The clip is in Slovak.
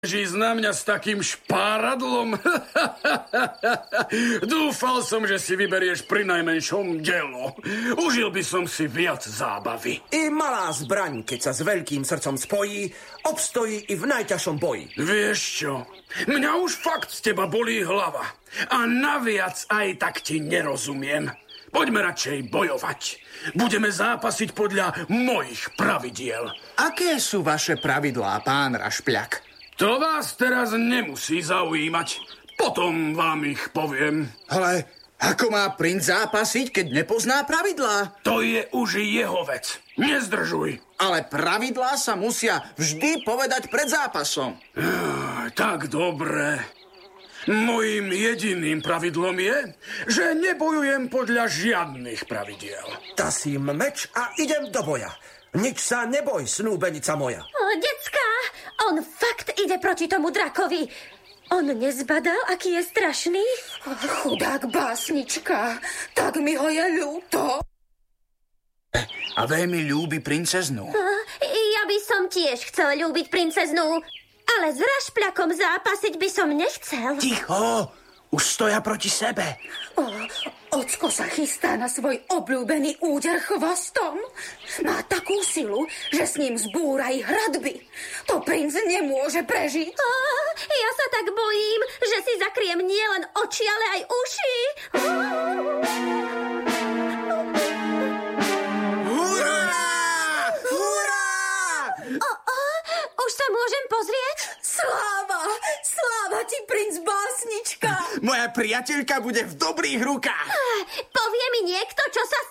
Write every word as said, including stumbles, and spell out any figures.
Žíš na mňa s takým špáradlom? Dúfal som, že si vyberieš pri najmenšom dielo. Užil by som si viac zábavy. I malá zbraň, keď sa s veľkým srdcom spojí, obstojí i v najťažšom boji. Vieš čo? Mňa už fakt z teba bolí hlava. A naviac aj tak ti nerozumiem. Poďme radšej bojovať. Budeme zápasiť podľa mojich pravidiel. Aké sú vaše pravidlá, pán Rašpľak? To vás teraz nemusí zaujímať. Potom vám ich poviem. Ale ako má princ zápasiť, keď nepozná pravidlá? To je už jeho vec. Nezdržuj. Ale pravidlá sa musia vždy povedať pred zápasom. Ah, tak dobre. Mojím jediným pravidlom je, že nebojujem podľa žiadnych pravidiel. Tasím meč a idem do boja. Nič sa neboj, snúbenica moja. O, decká, on fakt ide proti tomu drakovi. On nezbadal, aký je strašný? O, chudák básnička, tak mi ho je ľúto. A veľmi ľúbi princeznu. Ja by som tiež chcel ľúbiť princeznu, ale s Rašpľakom zápasiť by som nechcel. Ticho! Už stoja proti sebe. O, ocko sa chystá na svoj obľúbený úder chvostom. Má takú silu, že s ním zbúra i hradby. To princ nemôže prežiť. Ó, ja sa tak bojím, že si zakriem nielen oči, ale aj uši. Hurá! Hurá! O, o, už sa môžem pozrieť? Sláva! Sláva ti, princ básnička! Moja priateľka bude v dobrých rukách. Povie mi niekto, čo sa